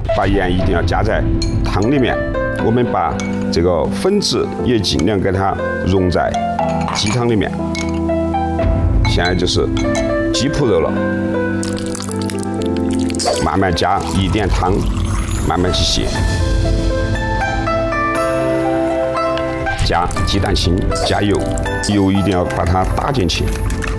把盐一定要加在汤里面。我们把这个粉质也尽量给它融在鸡汤里面。现在就是鸡脯肉了，慢慢加一点汤，慢慢去卸。加鸡蛋清，加油，油一定要把它打进去。